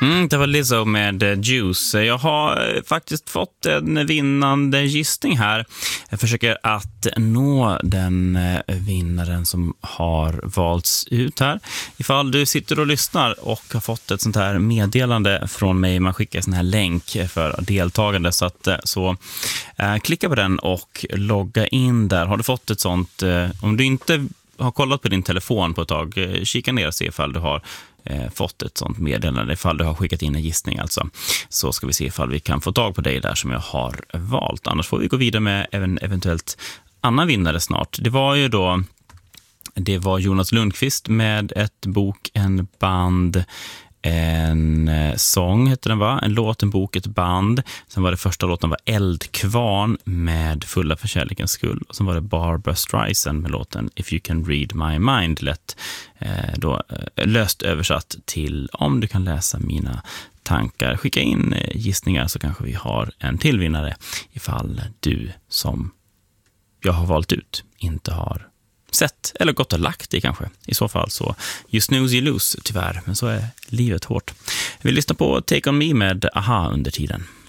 Det var Lizzo med Juice. Jag har faktiskt fått en vinnande gissning här. Jag försöker att nå den vinnaren som har valts ut här. Ifall du sitter och lyssnar och har fått ett sånt här meddelande från mig, man skickar en sån här länk för deltagande, så klicka på den och logga in där. Har du fått ett sånt, om du inte har kollat på din telefon på ett tag, kika ner och se ifall du har fått ett sånt meddelande, ifall du har skickat in en gissning alltså. Så ska vi se ifall vi kan få tag på dig där som jag har valt. Annars får vi gå vidare med även eventuellt annan vinnare snart. Det var Jonas Lundqvist med ett bok, en band, en sång heter den, va? En låt, en bok, ett band. Sen var det första låten var Eldkvarn med Fulla för kärlekens skull. Och sen var det Barbra Streisand med låten If You Can Read My Mind, löst översatt till Om du kan läsa mina tankar. Skicka in gissningar så kanske vi har en till vinnare ifall du som jag har valt ut inte har sett eller gått och lagt i kanske. I så fall så you snooze you lose tyvärr, men så är livet hårt. Vi lyssnar på Take On Me med Aha under tiden.